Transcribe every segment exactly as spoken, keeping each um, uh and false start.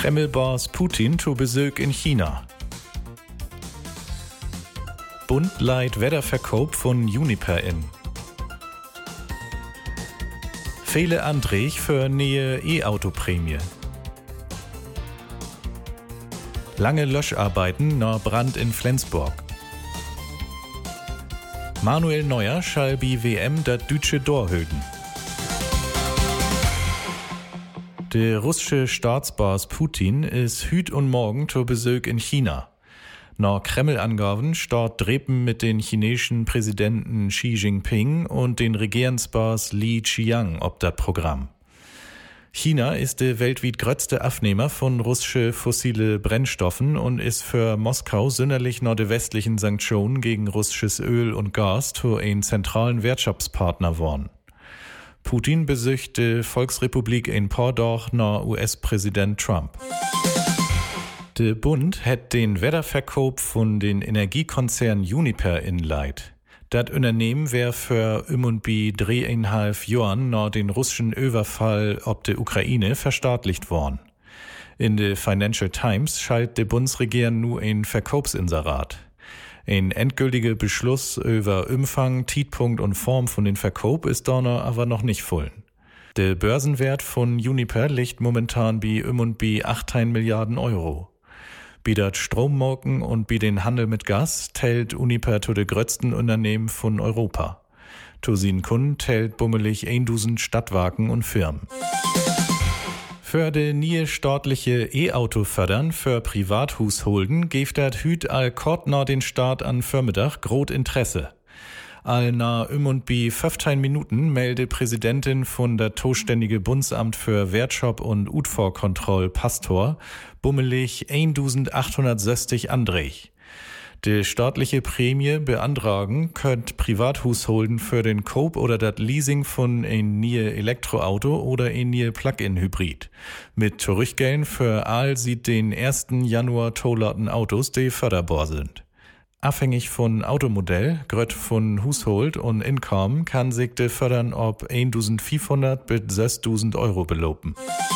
Kreml-Boss Putin zu Besuch in China. Bund leiht Wetterverkauf von Uniper in. Viele Anträge für neue E-Auto-Prämie. Lange Löscharbeiten nach Brand in Flensburg. Manuel Neuer schall bei W M das deutsche Torhüten. Der russische Staatsboss Putin ist hüt und morgen zu Besuch in China. Nach Kreml-Angaben steht Treffen mit den chinesischen Präsidenten Xi Jinping und den Regierungsboss Li Qiang auf das Programm. China ist der weltweit größte Abnehmer von russischen fossile Brennstoffen und ist für Moskau sonderlich nach den westlichen Sanktionen gegen russisches Öl und Gas zu einem zentralen Wirtschaftspartner geworden. Putin besucht die Volksrepublik in Pordach nach U S-Präsident Trump. Der Bund hat den Wetterverkauf von den Energiekonzern Uniper inleiht. Das Unternehmen wäre für um und bei dreieinhalb Jahren nach dem russischen Überfall auf die Ukraine verstaatlicht worden. In der Financial Times schaltet die Bundesregierung nun ein Verkaufsinserat. Ein endgültiger Beschluss über Umfang, Zeitpunkt und Form von den Verkauf ist da noch aber noch nicht voll. Der Börsenwert von Uniper liegt momentan bei um und bei achtzehn Milliarden Euro. Bei der Strommarken und bei den Handel mit Gas zählt Uniper zu den größten Unternehmen von Europa. Zu seinen Kunden zählt bummelig tausend Stadtwerken und Firmen. Für die neue staatliche E-Auto fördern für Privathusholden gibt das hüt all kort nach den Start an Vormittag grot Interesse. All na um und bei fünfzehn Minuten melde Präsidentin von der zuständige Bundesamt für Wertschop und Utvorkontroll Pastor bummelig eintausendachthundertsechzig Anträge. Die staatliche Prämie beantragen könnt Privathusholden für den Kauf oder das Leasing von ein neue Elektroauto oder ein neue Plug-in-Hybrid. Mit Zurückgehen für all sieht den ersten Januar tollaten Autos, die förderbar sind. Abhängig von Automodell, gröt von Hushold und Income kann sich de fördern ob eintausendfünfhundert bis sechstausend Euro belopen.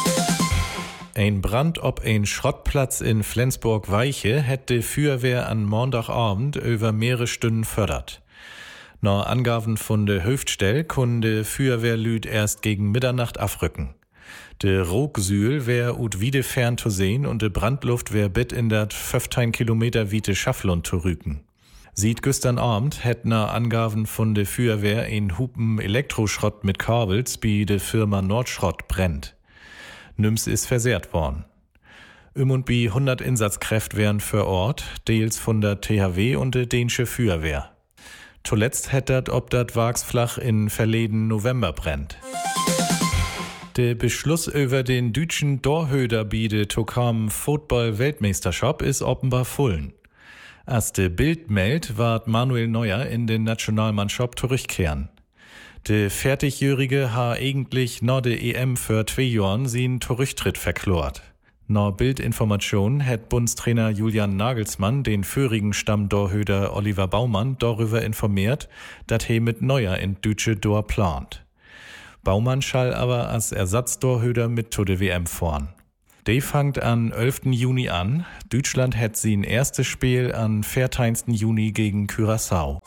Ein Brand ob ein Schrottplatz in Flensburg-Weiche hätte Feuerwehr an Montagabend über mehrere Stunden fördert. Nach Angaben von der Höftstelle konnte Feuerwehrlüd erst gegen Mitternacht afrücken. De Rogsühl wär ut wieder fern zu sehen und de Brandluft wär bit in dat fünfzehn Kilometer wiete Schafflund zu rücken. Sieht gestern Abend hätt nach Angaben von de Feuerwehr ein Hupen Elektroschrott mit Kabels bei de Firma Nordschrott brennt. Nüms ist versehrt worden. Um und bei hundert Einsatzkräfte wären vor Ort, deels von der T H W und de dänische Feuerwehr. Zuletzt hätt dat ob dat Wagsflach in verleden November brennt. Der Beschluss über den deutschen Torhüter bei der Tokam Football-Weltmeisterschaft ist offenbar vollen. Als der Bild meldet, ward Manuel Neuer in den Nationalmannschaft zurückkehren. Der Fertigjährige ha eigentlich nach der E M für zwei Jahren seinen Rücktritt verklort. Nach Bildinformationen hat Bundestrainer Julian Nagelsmann den vorigen Stammtorhüter Oliver Baumann darüber informiert, dass er mit Neuer in deutsche Tor plant. Baumann schall aber als Ersatztorhüter mit zu der W M fahren. Die fangt am elften Juni an. Deutschland hat sein erstes Spiel am vierzehnten Juni gegen Curaçao.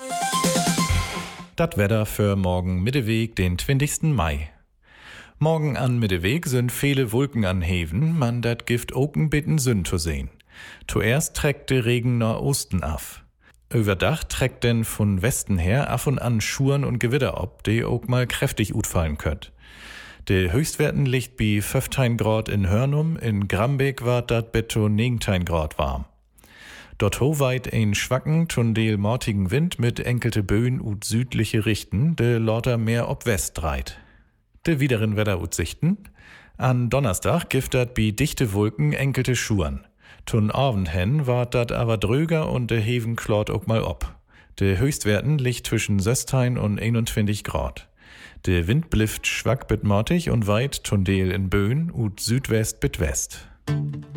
Das Wetter für morgen Mitteweg, den zwanzigsten Mai. Morgen an Mitteweg sind viele Wolken an Heven, man dat Gift oken bitten Sünn zu sehen. Zuerst trägt der Regen nach Osten af. Überdach trägt denn von Westen her af und an Schuren und Gewitter ob, die auch mal kräftig utfallen könnt. De Höchstwerten liegt bei fünfzehn Grad in Hörnum, in Grambeck war dat betto neunzehn Grad warm. Dort howeit ein schwacken, tundel mortigen Wind mit enkelte Böen ut südliche Richten, de lauter mehr ob West dreit. De wideren Wetteraussichten. An Donnerstag gibt dat bei dichte Wolken enkelte Schuren. Tun Abend hen war dat aber dröger und de Heven klort auch mal ob. De Höchstwerten liegt zwischen sechzehn und einundzwanzig Grad. De Wind blifft schwack bit mortig und weit tundel in Böen ut Südwest bit West.